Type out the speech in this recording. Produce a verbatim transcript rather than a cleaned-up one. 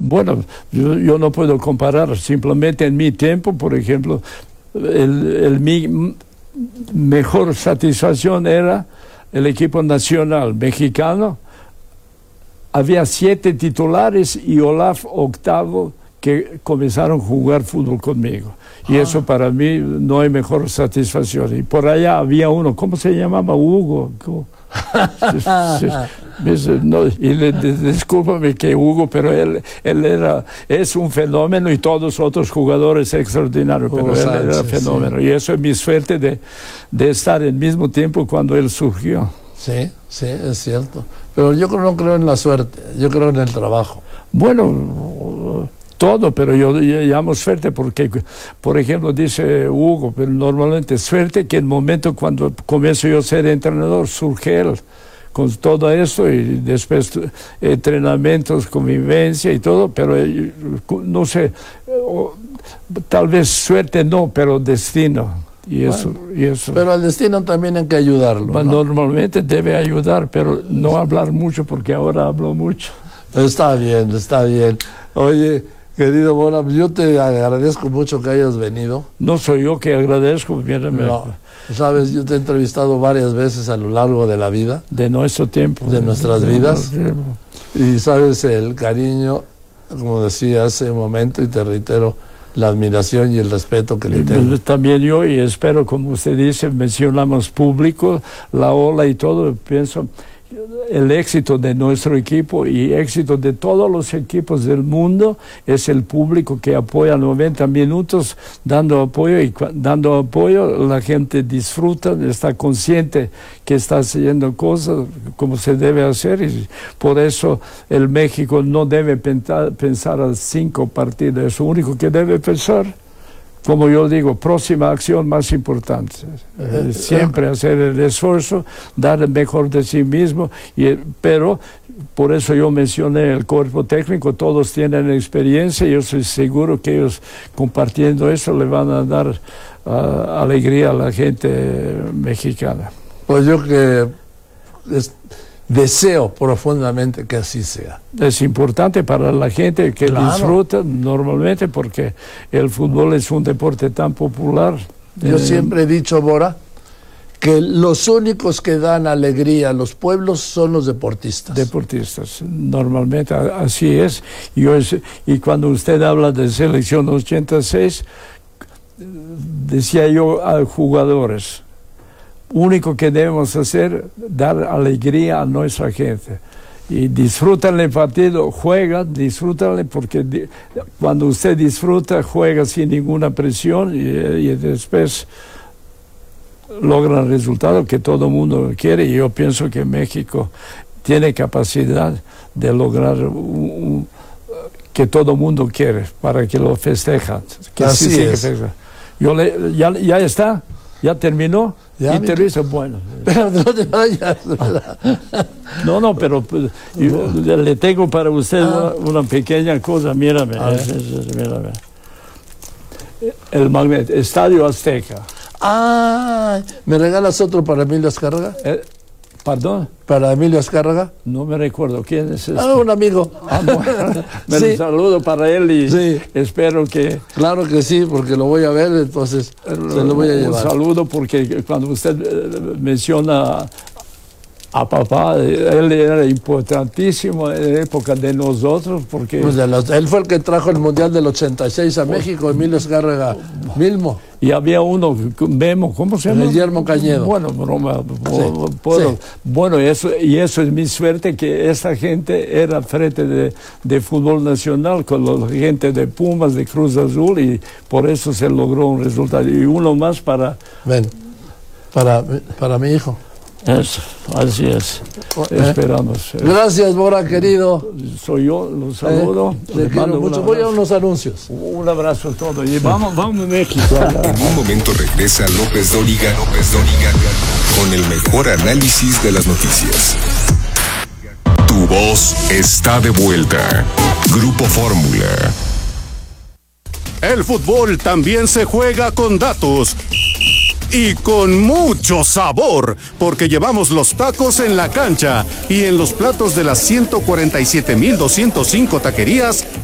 Bueno, yo, yo no puedo comparar, simplemente en mi tiempo, por ejemplo, el, el, mi mejor satisfacción era el equipo nacional mexicano. Había siete titulares y Olaf octavo que comenzaron a jugar fútbol conmigo. Y ah. eso para mí no hay mejor satisfacción. Y por allá había uno, ¿cómo se llamaba? Hugo. sí, sí, no, y le, discúlpame que Hugo, pero él, él era, es un fenómeno y todos los otros jugadores extraordinarios, pero Hugo él Sánchez, era fenómeno. Sí. Y eso es mi suerte de, de estar al mismo tiempo cuando él surgió. Sí, sí, es cierto. Pero yo no creo en la suerte, yo creo en el trabajo. Bueno, todo, pero yo, yo llamo suerte porque, por ejemplo, dice Hugo, pero normalmente suerte que el momento cuando comienzo yo a ser entrenador, surge él con todo eso y después entrenamientos, convivencia y todo, pero no sé, tal vez suerte no, pero destino. Y eso, bueno, y eso. Pero al destino también hay que ayudarlo, ¿no? Normalmente debe ayudar, pero no hablar mucho porque ahora hablo mucho. Está bien, está bien. Oye, querido Bora, yo te agradezco mucho que hayas venido. No soy yo que agradezco, mírame. No, sabes, yo te he entrevistado varias veces a lo largo de la vida. De nuestro tiempo. De nuestras de vidas. Y sabes, el cariño, como decía hace un momento, y te reitero, la admiración y el respeto que le tengo. También yo, y espero, como usted dice, mencionamos público, la ola y todo, pienso, el éxito de nuestro equipo y éxito de todos los equipos del mundo es el público que apoya noventa minutos, dando apoyo, y dando apoyo la gente disfruta, está consciente que está haciendo cosas como se debe hacer, y por eso el México no debe pensar, pensar a cinco partidos, es lo único que debe pensar. Como yo digo, próxima acción más importante. Eh, siempre hacer el esfuerzo, dar el mejor de sí mismo, y, pero por eso yo mencioné el cuerpo técnico, todos tienen experiencia y yo estoy seguro que ellos compartiendo eso le van a dar uh, alegría a la gente mexicana. Pues yo que es, deseo profundamente que así sea. Es importante para la gente que claro. disfruta normalmente, porque el fútbol es un deporte tan popular. Yo eh, siempre he dicho, Bora, que los únicos que dan alegría a los pueblos son los deportistas. Deportistas, normalmente así es. Yo es y cuando usted habla de selección ochenta y seis, decía yo a jugadores, único que debemos hacer, dar alegría a nuestra gente. Y disfrutan el partido, juegan, disfrútanle, porque di, cuando usted disfruta, juega sin ninguna presión y, y después logran el resultado que todo el mundo quiere. Y yo pienso que México tiene capacidad de lograr un, un, que todo el mundo quiere, para que lo festejan. Que Así sí, es. Que yo le, ya, ya está, ya terminó. Ya, Intervista, bueno. Pero no te vayas. No, no, pero pues, yo, le tengo para usted ah. una, una pequeña cosa, mírame, eh, es, es, mírame. El magnet, Estadio Azteca. Ah, ¿me regalas otro para Emilio Azcárraga? Eh, ¿Perdón? ¿Para Emilio Azcárraga? No me recuerdo quién es este. Ah, un amigo. Ah, bueno, me sí. saludo para él y sí. espero que... Claro que sí, porque lo voy a ver, entonces se lo voy a llevar. Un saludo, porque cuando usted menciona a papá, él era importantísimo en la época de nosotros, porque... Pues de los, él fue el que trajo el Mundial del ochenta y seis a México, Emilio Azcárraga Milmo. Y había uno, Memo, ¿cómo se llama? Guillermo Cañedo. Bueno, broma, sí, puedo. Sí. Bueno, eso, y eso es mi suerte, que esta gente era frente de, de fútbol nacional, con la gente de Pumas, de Cruz Azul, y por eso se logró un resultado. Y uno más para... Ven, para, para mi hijo. Eso, así es. Eh, Esperamos. Gracias, Bora, querido. Soy yo, los saludo. Eh, le quiero mucho. Voy a unos anuncios. Un abrazo a todos. Y vamos, vamos a México. En un momento regresa López Dóriga, López Dóriga, con el mejor análisis de las noticias. Tu voz está de vuelta. Grupo Fórmula. El fútbol también se juega con datos. Y con mucho sabor, porque llevamos los tacos en la cancha y en los platos de las ciento cuarenta y siete mil doscientas cinco taquerías